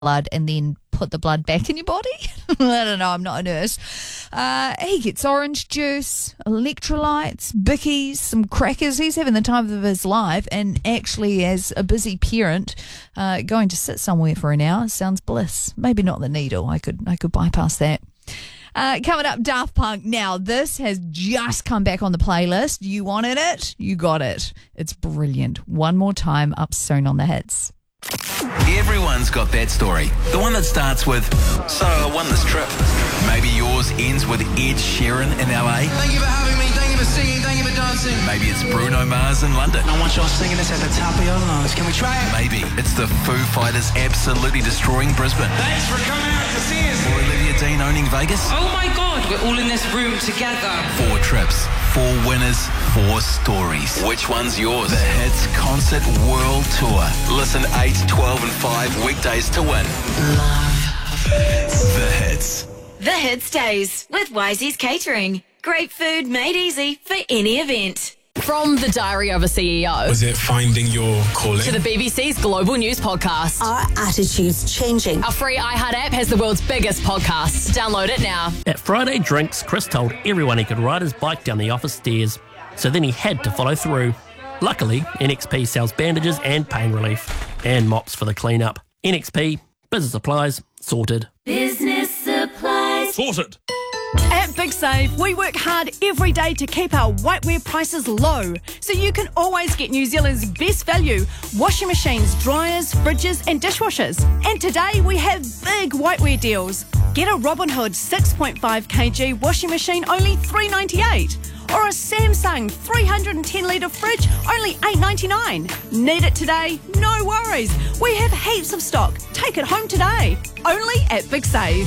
blood and then put the blood back in your body. I don't know, I'm not a nurse. He gets orange juice, electrolytes, bickies, some crackers. He's having the time of his life, and actually as a busy parent, going to sit somewhere for an hour sounds bliss. Maybe not the needle. I could bypass that. Coming up, Daft Punk. Now, this has just come back on the playlist. You wanted it, you got it. It's brilliant. One more time, up soon on the hits. Everyone's got that story. The one that starts with, so I won this trip. Maybe yours ends with Ed Sheeran in LA. Thank you for having me, thank you for singing, thank you for dancing. Maybe it's Bruno Mars in London. I want y'all singing this at the top of your lungs. Can we try it? Maybe it's the Foo Fighters absolutely destroying Brisbane. Thanks for coming out to see us. Or Olivia Dean owning Vegas. Oh my God, we're all in this room together. 4 trips, 4 winners, 4 stories. Which one's yours? The Hits Concert World Tour. Listen 8, 12 and 5 weekdays to win. The Hits. The Hits Days with Wisey's Catering. Great food made easy for any event. From the Diary of a CEO Was it finding your calling? to the BBC's Global News Podcast. Our attitude's changing. Our free iHeart app has the world's biggest podcasts. Download it now. At Friday Drinks, Chris told everyone he could ride his bike down the office stairs, so then he had to follow through. Luckily, NXP sells bandages and pain relief, and mops for the clean-up. NXP, business supplies, sorted. Business supplies. Sorted. At Big Save, we work hard every day to keep our whiteware prices low, so you can always get New Zealand's best value: washing machines, dryers, fridges and dishwashers. And today we have big whiteware deals. Get a Robin Hood 6.5 kg washing machine, only $3.98. Or a Samsung 310 litre fridge, only $8.99. Need it today? No worries. We have heaps of stock. Take it home today. Only at Big Save.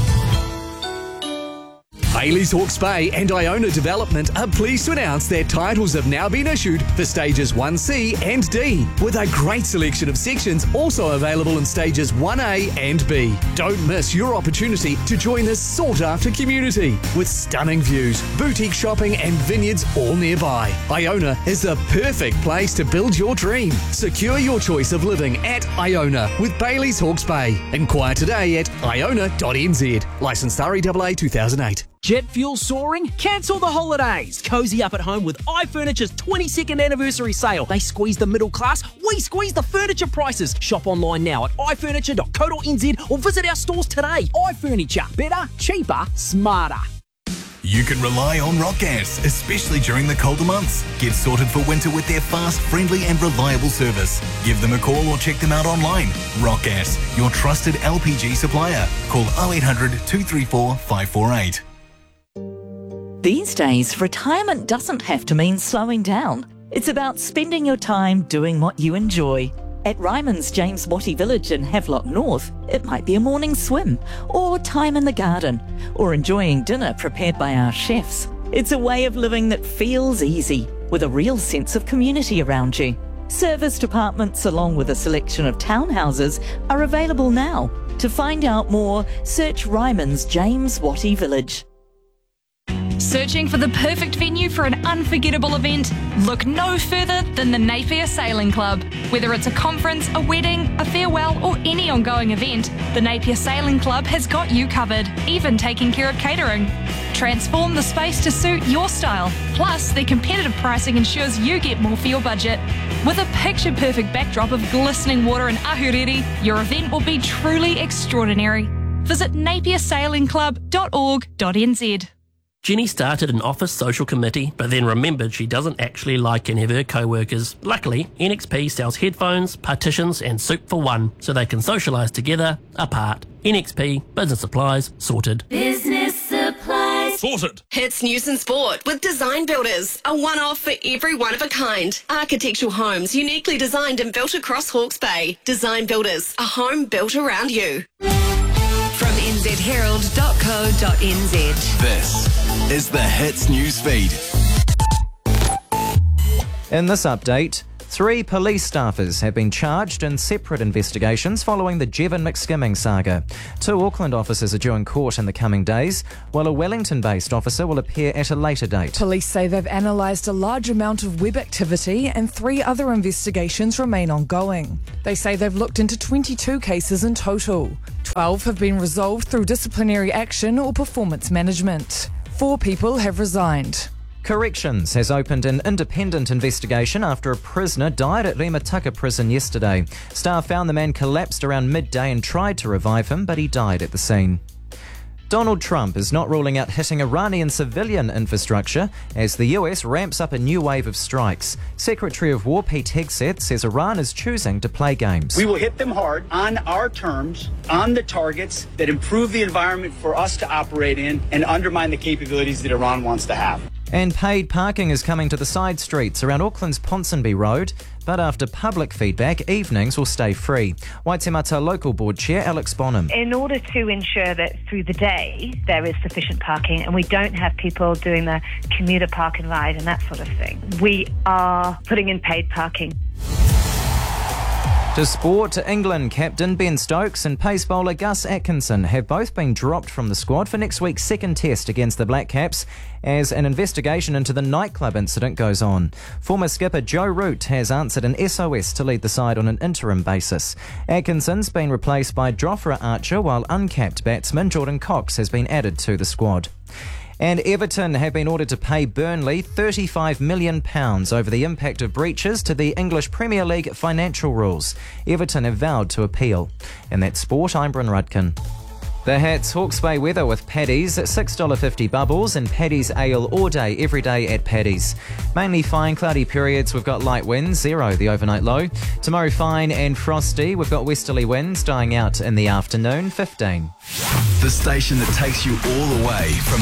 Bailey's Hawke's Bay and Iona Development are pleased to announce their titles have now been issued for stages 1C and D, with a great selection of sections also available in stages 1A and B. Don't miss your opportunity to join this sought-after community with stunning views, boutique shopping and vineyards all nearby. Iona is the perfect place to build your dream. Secure your choice of living at Iona with Bailey's Hawke's Bay. Inquire today at iona.nz. Licensed REAA 2008. Jet fuel soaring? Cancel the holidays. Cozy up at home with iFurniture's 22nd anniversary sale. They squeeze the middle class, we squeeze the furniture prices. Shop online now at ifurniture.co.nz or visit our stores today. iFurniture. Better, cheaper, smarter. You can rely on Rock Gas, especially during the colder months. Get sorted for winter with their fast, friendly and reliable service. Give them a call or check them out online. Rock Gas, your trusted LPG supplier. Call 0800 234 548. These days, retirement doesn't have to mean slowing down. It's about spending your time doing what you enjoy. At Ryman's James Wattie Village in Havelock North, it might be a morning swim, or time in the garden, or enjoying dinner prepared by our chefs. It's a way of living that feels easy, with a real sense of community around you. Serviced apartments along with a selection of townhouses are available now. To find out more, search Ryman's James Wattie Village. Searching for the perfect venue for an unforgettable event? Look no further than the Napier Sailing Club. Whether it's a conference, a wedding, a farewell or any ongoing event, the Napier Sailing Club has got you covered, even taking care of catering. Transform the space to suit your style. Plus, their competitive pricing ensures you get more for your budget. With a picture-perfect backdrop of glistening water in Ahuriri, your event will be truly extraordinary. Visit napiersailingclub.org.nz. Jenny started an office social committee, but then remembered she doesn't actually like any of her co-workers. Luckily, NXP sells headphones, partitions and soup for one, so they can socialise together, apart. NXP, business supplies, sorted. Business supplies. Sorted. Hits News and Sport with Design Builders, a one-off for every one of a kind. Architectural homes uniquely designed and built across Hawke's Bay. Design Builders, a home built around you. From nzherald.co.nz. This is the Hits News Feed. In this update, 3 police staffers have been charged in separate investigations following the Jevon McSkimming saga. 2 Auckland officers are due in court in the coming days, while a Wellington-based officer will appear at a later date. Police say they've analysed a large amount of web activity and 3 other investigations remain ongoing. They say they've looked into 22 cases in total. 12 have been resolved through disciplinary action or performance management. 4 people have resigned. Corrections has opened an independent investigation after a prisoner died at Rimutaka prison yesterday. Staff found the man collapsed around midday and tried to revive him, but he died at the scene. Donald Trump is not ruling out hitting Iranian civilian infrastructure as the US ramps up a new wave of strikes. Secretary of War Pete Hegseth says Iran is choosing to play games. We will hit them hard on our terms, on the targets that improve the environment for us to operate in and undermine the capabilities that Iran wants to have. And paid parking is coming to the side streets around Auckland's Ponsonby Road, but after public feedback, evenings will stay free. Waitemata Local Board Chair Alex Bonham. In order to ensure that through the day there is sufficient parking and we don't have people doing the commuter park and ride and that sort of thing, we are putting in paid parking. To sport, England captain Ben Stokes and pace bowler Gus Atkinson have both been dropped from the squad for next week's second test against the Black Caps as an investigation into the nightclub incident goes on. Former skipper Joe Root has answered an SOS to lead the side on an interim basis. Atkinson's been replaced by Jofra Archer, while uncapped batsman Jordan Cox has been added to the squad. And Everton have been ordered to pay Burnley £35 million over the impact of breaches to the English Premier League financial rules. Everton have vowed to appeal. And that's sport, I'm Bryn Rudkin. The Hats Hawke's Bay weather with Paddy's at $6.50 bubbles and Paddy's ale all day, every day at Paddy's. Mainly fine, cloudy periods. We've got light winds, 0 the overnight low. Tomorrow fine and frosty. We've got westerly winds dying out in the afternoon, 15. The station that takes you all the way from